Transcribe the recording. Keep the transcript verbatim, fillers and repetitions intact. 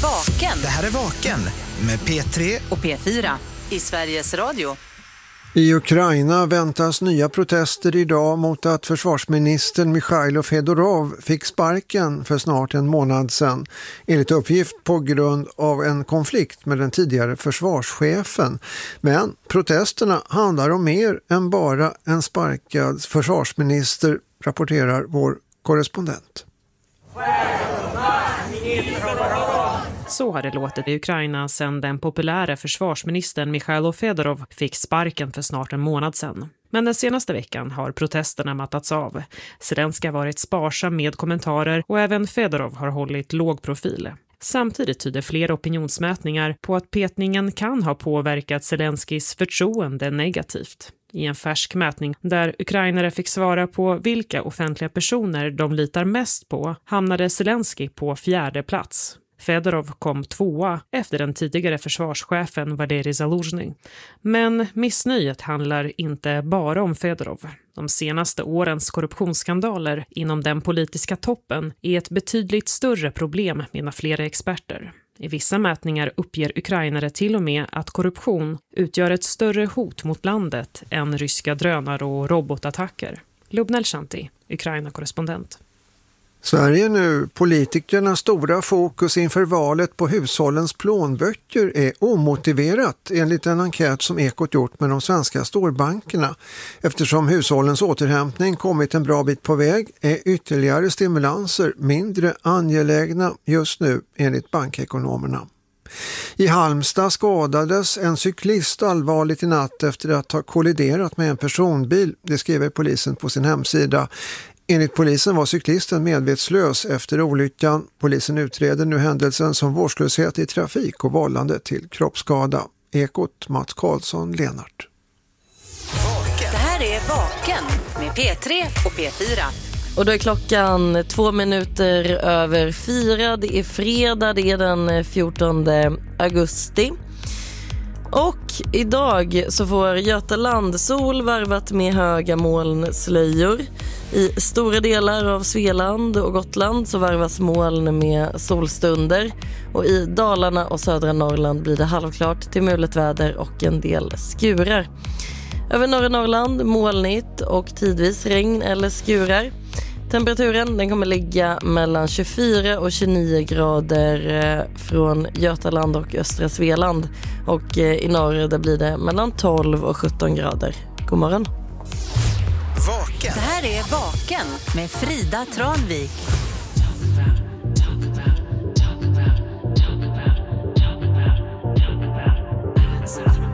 Vaken. Det här är Vaken med P tre och P fyra i Sveriges Radio. I Ukraina väntas nya protester idag mot att försvarsministern Mikhailo Fedorov fick sparken för snart en månad sedan, enligt uppgift på grund av en konflikt med den tidigare försvarschefen. Men protesterna handlar om mer än bara en sparkad försvarsminister, rapporterar vår korrespondent. Så har det låtit i Ukraina sedan den populära försvarsministern Mikhailo Fedorov fick sparken för snart en månad sedan. Men den senaste veckan har protesterna mattats av. Zelenskyj har varit sparsam med kommentarer och även Fedorov har hållit låg profil. Samtidigt tyder flera opinionsmätningar på att petningen kan ha påverkat Zelenskyjs förtroende negativt. I en färsk mätning där ukrainare fick svara på vilka offentliga personer de litar mest på hamnade Zelenskyj på fjärde plats. Fedorov kom tvåa efter den tidigare försvarschefen Valerij Zaluzhny. Men missnöjet handlar inte bara om Fedorov. De senaste årens korruptionsskandaler inom den politiska toppen är ett betydligt större problem, menar flera experter. I vissa mätningar uppger ukrainare till och med att korruption utgör ett större hot mot landet än ryska drönare och robotattacker. Lubnel Shanti, Ukraina-korrespondent. Sverige nu, politikernas stora fokus inför valet på hushållens plånböcker är omotiverat enligt en enkät som Ekot gjort med de svenska storbankerna. Eftersom hushållens återhämtning kommit en bra bit på väg är ytterligare stimulanser mindre angelägna just nu enligt bankekonomerna. I Halmstad skadades en cyklist allvarligt i natt efter att ha kolliderat med en personbil, det skriver polisen på sin hemsida. Enligt polisen var cyklisten medvetslös efter olyckan. Polisen utreder nu händelsen som vårdslöshet i trafik och vållande till kroppsskada. Ekot, Mats Karlsson, Lenart. Det här är Vaken med P tre och P fyra. Och då är klockan två minuter över fyra. Det är fredag, det är den fjortonde augusti. Och idag så får Götaland sol varvat med höga molnslöjor. I stora delar av Svealand och Gotland så varvas moln med solstunder. Och i Dalarna och södra Norrland blir det halvklart till mulet väder och en del skurar. Över norra Norrland molnigt och tidvis regn eller skurar. Temperaturen den kommer ligga mellan tjugofyra och tjugonio grader från Götaland och östra Svealand. Och i norr där blir det mellan tolv och sjutton grader. God morgon. Vaken. Det här är Vaken med Frida Tranvik. Talk about, talk about, talk about, talk about.